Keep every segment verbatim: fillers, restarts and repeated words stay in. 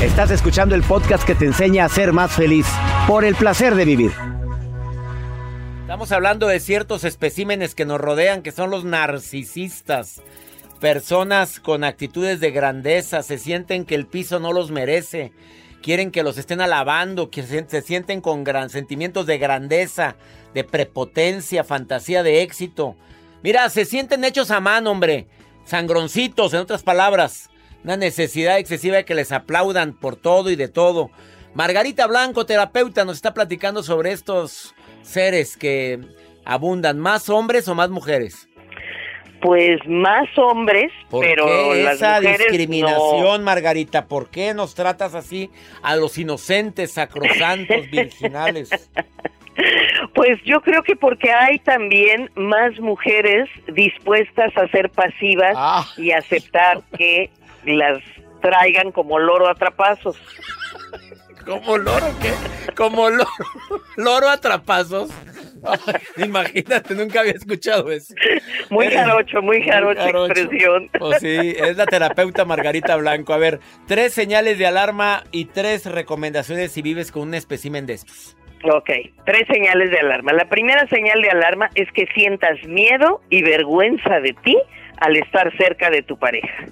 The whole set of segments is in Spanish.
Estás escuchando el podcast que te enseña a ser más feliz por el placer de vivir. Estamos hablando de ciertos especímenes que nos rodean, que son los narcisistas. Personas con actitudes de grandeza, se sienten que el piso no los merece. Quieren que los estén alabando, que se, se sienten con gran, sentimientos de grandeza, de prepotencia, fantasía de éxito. Mira, se sienten hechos a mano, hombre. Sangroncitos, en otras palabras. Una necesidad excesiva de que les aplaudan por todo y de todo. Margarita Blanco, terapeuta, nos está platicando sobre estos seres que abundan. ¿Más hombres o más mujeres? Pues más hombres, ¿Por pero qué las esa mujeres discriminación, no. Margarita? ¿Por qué nos tratas así a los inocentes, sacrosantos, virginales? Pues yo creo que porque hay también más mujeres dispuestas a ser pasivas ah. y aceptar que las traigan como loro atrapazos. ¿Como loro qué? ¿Como loro? ¿Loro atrapazos? Ay, imagínate, nunca había escuchado eso. Muy jarocho, muy jarocho, muy jarocho expresión. Pues sí, es la terapeuta Margarita Blanco. A ver, tres señales de alarma y tres recomendaciones si vives con un espécimen de estos. Ok, tres señales de alarma. La primera señal de alarma es que sientas miedo y vergüenza de ti al estar cerca de tu pareja.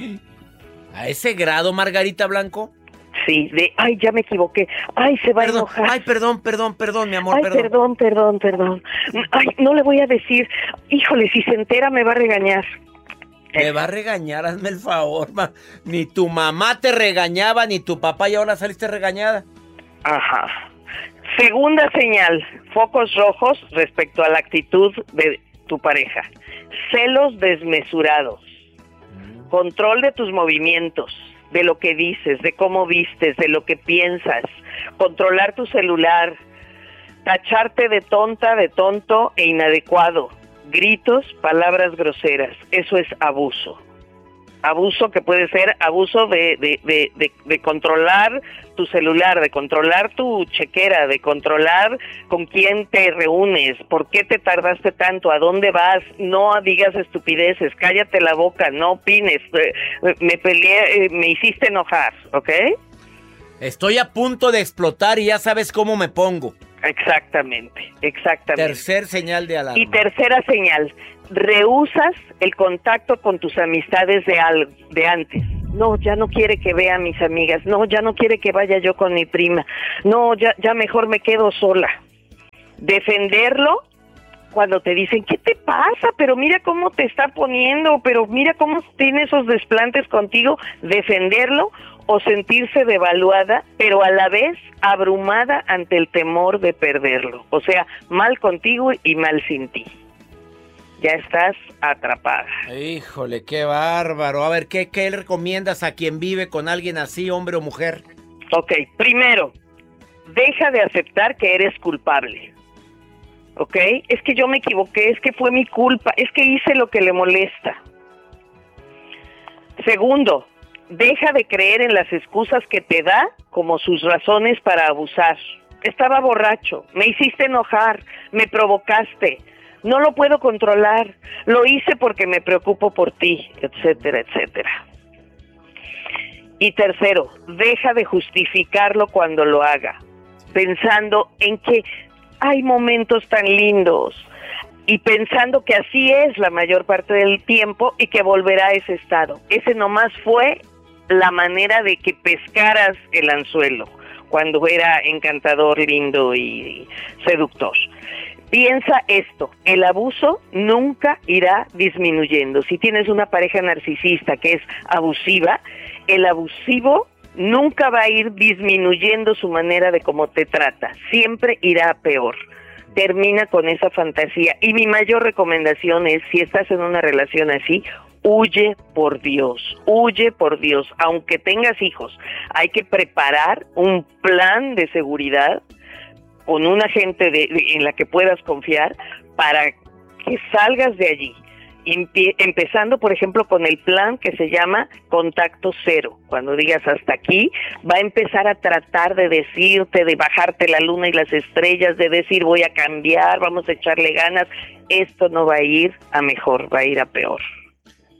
¿A ese grado, Margarita Blanco? Sí, de, ay, ya me equivoqué, ay, se va perdón, a enojar. Ay, perdón, perdón, perdón, mi amor, ay, perdón. perdón, perdón, perdón. Ay, no le voy a decir, híjole, si se entera me va a regañar. Me va a regañar, hazme el favor, ma. Ni tu mamá te regañaba, ni tu papá, y ahora saliste regañada. Ajá. Segunda señal, focos rojos respecto a la actitud de tu pareja. Celos desmesurados. Mm. Control de tus movimientos, de lo que dices, de cómo vistes, de lo que piensas. Controlar tu celular. Tacharte de tonta, de tonto e inadecuado. Gritos, palabras groseras. Eso es abuso. Abuso que puede ser abuso de, de, de, de, de controlar tu celular, de controlar tu chequera, de controlar con quién te reúnes, por qué te tardaste tanto, a dónde vas, no digas estupideces, cállate la boca, no opines, me peleé, me hiciste enojar, ¿ok? Estoy a punto de explotar y ya sabes cómo me pongo. Exactamente, exactamente. Tercer señal de alarma. Y tercera señal, rehusas el contacto con tus amistades de, al, de antes. No, ya no quiere que vea a mis amigas. No, ya no quiere que vaya yo con mi prima. No, ya, ya mejor me quedo sola. Defenderlo cuando te dicen, ¿qué te pasa? Pero mira cómo te está poniendo, pero mira cómo tiene esos desplantes contigo. Defenderlo o sentirse devaluada, pero a la vez abrumada ante el temor de perderlo. O sea, mal contigo y mal sin ti. Ya estás atrapada. Híjole, qué bárbaro. A ver, ¿qué, qué le recomiendas a quien vive con alguien así, hombre o mujer? Ok, primero, deja de aceptar que eres culpable. ¿Ok? Es que yo me equivoqué, es que fue mi culpa, es que hice lo que le molesta. Segundo, deja de creer en las excusas que te da como sus razones para abusar. Estaba borracho, me hiciste enojar, me provocaste. No lo puedo controlar, lo hice porque me preocupo por ti, etcétera, etcétera. Y tercero, deja de justificarlo cuando lo haga, pensando en que hay momentos tan lindos y pensando que así es la mayor parte del tiempo y que volverá a ese estado. Ese nomás fue la manera de que pescaras el anzuelo cuando era encantador, lindo y seductor. Piensa esto, el abuso nunca irá disminuyendo. Si tienes una pareja narcisista que es abusiva, el abusivo nunca va a ir disminuyendo su manera de cómo te trata, siempre irá a peor. Termina con esa fantasía. Y mi mayor recomendación es, si estás en una relación así, huye por Dios, huye por Dios. Aunque tengas hijos, hay que preparar un plan de seguridad con una gente de, de, en la que puedas confiar para que salgas de allí. Empie- empezando, por ejemplo, con el plan que se llama contacto cero. Cuando digas hasta aquí, va a empezar a tratar de decirte, de bajarte la luna y las estrellas, de decir voy a cambiar, vamos a echarle ganas. Esto no va a ir a mejor, va a ir a peor.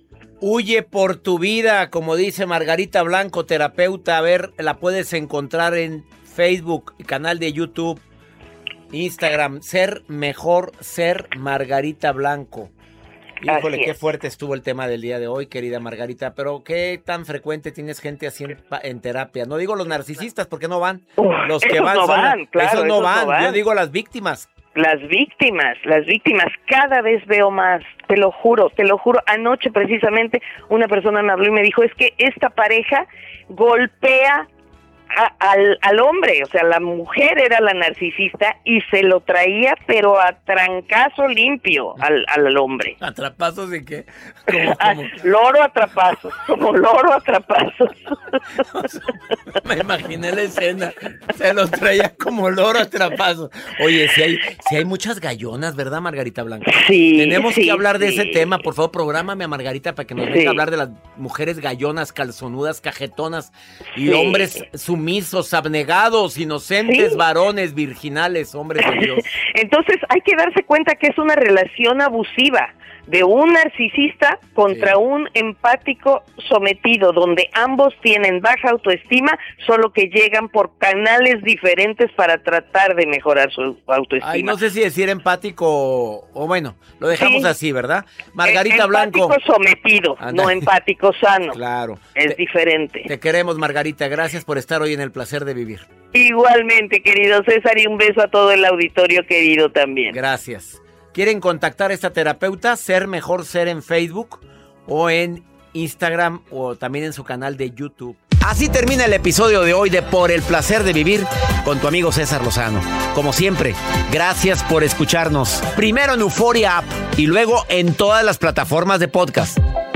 Huye por tu vida, como dice Margarita Blanco, terapeuta. A ver, la puedes encontrar en Facebook, canal de YouTube, Instagram. Ser mejor, ser Margarita Blanco. Híjole, qué fuerte estuvo el tema del día de hoy, querida Margarita. Pero qué tan frecuente tienes gente así en, en terapia. No digo los narcisistas porque no van. Uf, los que esos van, no son, van, claro, esos no esos van. no van. Yo digo las víctimas. Las víctimas, las víctimas, cada vez veo más, te lo juro, te lo juro. Anoche precisamente una persona me habló y me dijo, es que esta pareja golpea a, al, al hombre, o sea, la mujer era la narcisista y se lo traía, pero a trancazo limpio al, al hombre. ¿Atrapazos de qué? ¿Cómo, Ah, cómo? loro atrapazos, como loro atrapazos. Me imaginé la escena. Se los traía como loro atrapazos. Oye, si hay, si hay muchas gallonas, ¿verdad, Margarita Blanco? Sí, Tenemos sí, que hablar de sí. ese tema. Por favor, prográmame a Margarita para que nos Sí. venga a hablar de las mujeres gallonas, calzonudas, cajetonas y Sí. hombres sumisos, abnegados, inocentes, Sí. varones, virginales, hombres de Dios. Entonces hay que darse cuenta que es una relación abusiva de un narcisista contra Sí. un empático sometido, donde ambos tienen baja autoestima, solo que llegan por canales diferentes para tratar de mejorar su autoestima. Ay, no sé si decir empático o, o bueno, lo dejamos Sí. así, ¿verdad? Margarita Eh, Blanco. Empático sometido, Anda. no empático sano. Claro. Es Te- diferente. Te queremos, Margarita. Gracias por estar hoy en El Placer de Vivir. Igualmente, querido César, y un beso a todo el auditorio querido también. Gracias. ¿Quieren contactar a esta terapeuta? Ser Mejor Ser en Facebook o en Instagram o también en su canal de YouTube. Así termina el episodio de hoy de Por el Placer de Vivir con tu amigo César Lozano. Como siempre, gracias por escucharnos. Primero en Euforia App y luego en todas las plataformas de podcast.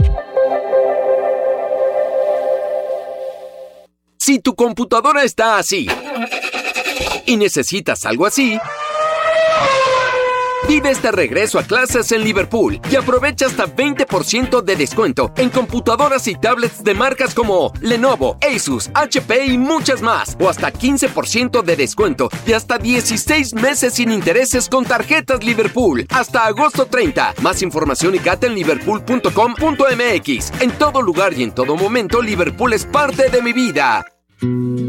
Si tu computadora está así y necesitas algo así, vive este regreso a clases en Liverpool y aprovecha hasta veinte por ciento de descuento en computadoras y tablets de marcas como Lenovo, Asus, H P y muchas más. O hasta quince por ciento de descuento y hasta dieciséis meses sin intereses con tarjetas Liverpool. Hasta agosto treinta. Más información y cata en liverpool punto com punto m x. En todo lugar y en todo momento, Liverpool es parte de mi vida.